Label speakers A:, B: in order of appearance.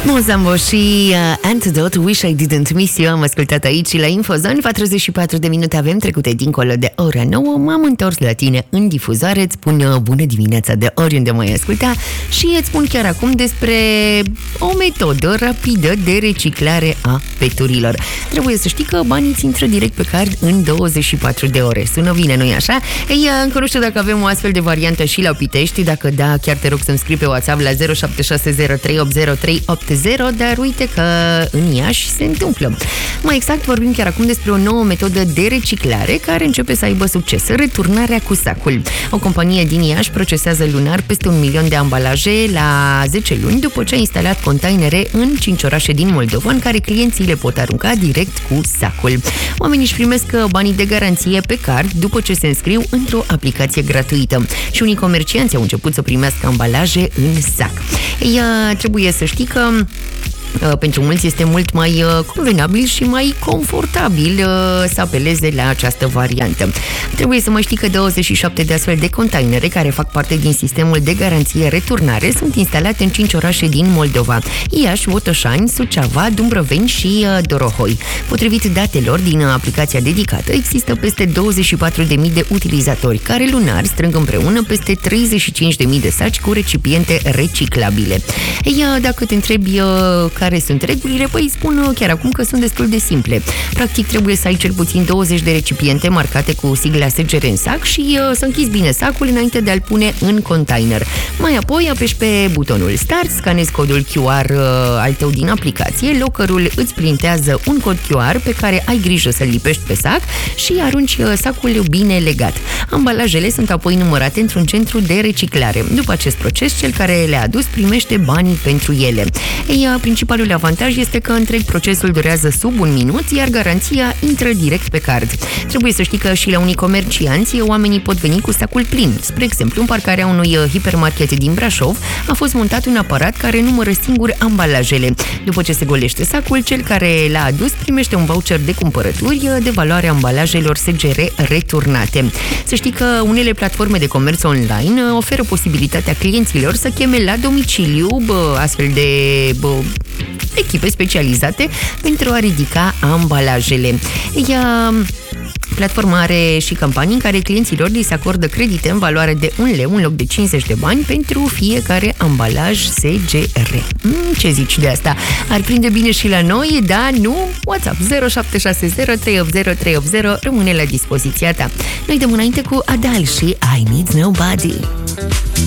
A: Mozambo și Antidote, Wish I Didn't Miss You. Am ascultat aici la Infozone. 44 de minute avem trecute dincolo de ora 9. M-am întors la tine în difuzare. Îți spun bună dimineața de oriunde mai asculta și îți spun chiar acum despre o metodă rapidă de reciclare a peturilor. Trebuie să știi că banii ți intră direct pe card în 24 de ore. Sună bine, nu-i așa? Ei, încă nu știu dacă avem o astfel de variantă și la Pitești. Dacă da, chiar te rog să-mi scrii pe WhatsApp la 0760380380. Dar uite că în Iași se întâmplă. Mai exact, vorbim chiar acum despre o nouă metodă de reciclare care începe să aibă succes: returnarea cu sacul. O companie din Iași procesează lunar peste 1 milion de ambalaje la 10 luni după ce a instalat containere în 5 orașe din Moldova în care clienții le pot arunca direct cu sacul. Oamenii își primesc banii de garanție pe card după ce se înscriu într-o aplicație gratuită și unii comercianți au început să primească ambalaje în sac. Ei, trebuie să știi că pentru mulți este mult mai convenabil și mai confortabil să apeleze la această variantă. Trebuie să mai știi că 27 de astfel de containere care fac parte din sistemul de garanție returnare sunt instalate în 5 orașe din Moldova: Iași, Botoșani, Suceava, Dumbrăveni și Dorohoi. Potrivit datelor din aplicația dedicată, există peste 24.000 de utilizatori care lunar strâng împreună peste 35.000 de saci cu recipiente reciclabile. Ei, dacă te întrebi care sunt regulile, păi spun chiar acum că sunt destul de simple. Practic trebuie să ai cel puțin 20 de recipiente marcate cu sigla SGR în sac și să închizi bine sacul înainte de a-l pune în container. Mai apoi apeși pe butonul Start, scanezi codul QR al tău din aplicație, lockerul îți printează un cod QR pe care ai grijă să-l lipești pe sac și arunci sacul bine legat. Ambalajele sunt apoi numărate într-un centru de reciclare. După acest proces, cel care le-a adus primește banii pentru ele. Ei, principalul avantaj este că întreg procesul durează sub 1 minut, iar garanția intră direct pe card. Trebuie să știi că și la unii comercianți oamenii pot veni cu sacul plin. Spre exemplu, în parcarea unui hipermarket din Brașov a fost montat un aparat care numără singur ambalajele. După ce se golește sacul, cel care l-a adus primește un voucher de cumpărături de valoare ambalajelor SGR returnate. Să știi că unele platforme de comerț online oferă posibilitatea clienților să cheme la domiciliu astfel de echipe specializate pentru a ridica ambalajele. Platforma are și campanii în care clienților li se acordă credite în valoare de 1 leu în loc de 50 de bani pentru fiecare ambalaj SGR. Ce zici de asta? Ar prinde bine și la noi? Da, nu? WhatsApp 0760380380 rămâne la dispoziția ta. Noi dăm înainte cu Adele și I Need Nobody.